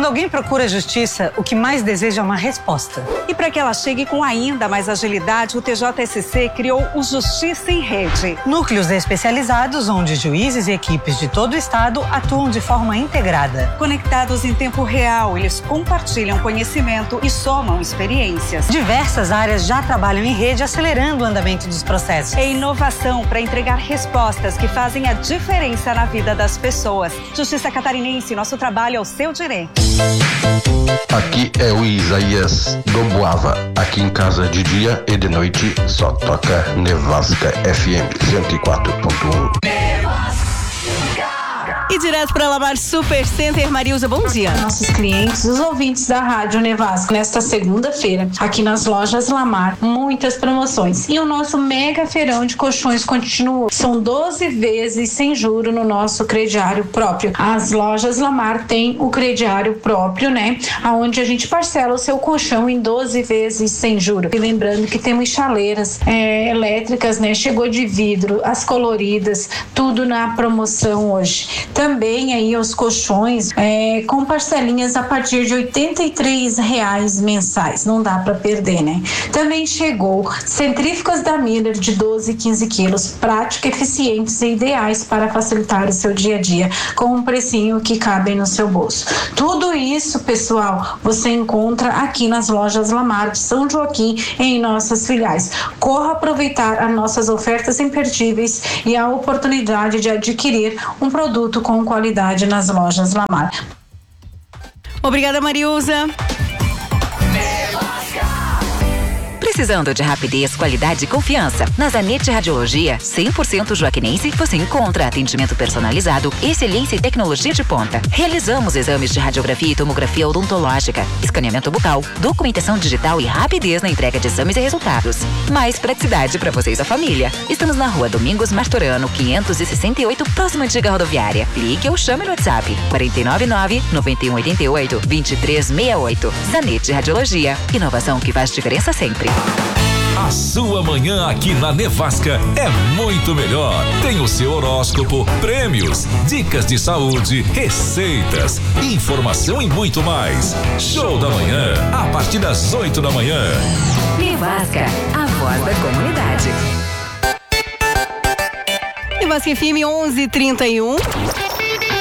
alguém procura justiça, o que mais deseja é uma resposta. E para que ela chegue com ainda mais agilidade, o TJSC criou o Justiça em Rede. Núcleos especializados onde juízes e equipes de todo o estado atuam de forma integrada. Conectados em tempo real, eles compartilham conhecimento e somam experiências. Diversas áreas já trabalham em rede, acelerando o andamento dos processos. É inovação para entregar respostas que fazem a diferença na vida das pessoas. Justiça Catarinense, nosso trabalho é o seu direito. Aqui é o Isaías do Boava. Aqui em casa de dia e de noite só toca Nevasca FM 104.1. E direto para Lamar Super Center, Marilza, bom dia. Nossos clientes, os ouvintes da Rádio Nevasca, nesta segunda-feira, aqui nas lojas Lamar, muitas promoções. E o nosso mega feirão de colchões continuou. São 12 vezes sem juro no nosso crediário próprio. As lojas Lamar têm o crediário próprio, né? Onde a gente parcela o seu colchão em 12 vezes sem juro. E lembrando que temos chaleiras elétricas, né? Chegou de vidro, as coloridas, tudo na promoção hoje. Também aí os colchões com parcelinhas a partir de R$83 mensais. Não dá para perder, né? Também chegou centrífugas da Miller de 12 e 15 quilos, práticas, eficientes e ideais para facilitar o seu dia a dia, com um precinho que cabe no seu bolso. Tudo isso, pessoal, você encontra aqui nas lojas Lamar de São Joaquim, em nossas filiais. Corra aproveitar as nossas ofertas imperdíveis e a oportunidade de adquirir um produto com qualidade nas lojas Lamar. Obrigada, Marilza. Precisando de rapidez, qualidade e confiança? Na Zanetti Radiologia, 100% joaquinense, você encontra atendimento personalizado, excelência e tecnologia de ponta. Realizamos exames de radiografia e tomografia odontológica, escaneamento bucal, documentação digital e rapidez na entrega de exames e resultados. Mais praticidade para você e sua família. Estamos na Rua Domingos Martorano, 568, próxima antiga rodoviária. Ligue ou chame no WhatsApp 499-9188-2368. Zanetti Radiologia. Inovação que faz diferença sempre. A sua manhã aqui na Nevasca é muito melhor. Tem o seu horóscopo, prêmios, dicas de saúde, receitas, informação e muito mais. Show da manhã, a partir das 8 da manhã. Nevasca, a voz da comunidade. Nevasca FM 11:31.